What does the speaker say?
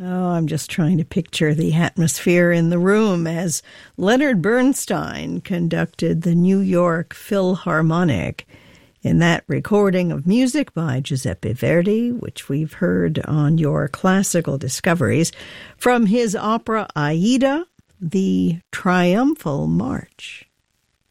Oh, I'm just trying to picture the atmosphere in the room as Leonard Bernstein conducted the New York Philharmonic in that recording of music by Giuseppe Verdi, which we've heard on your classical discoveries, from his opera Aida, the Triumphal March.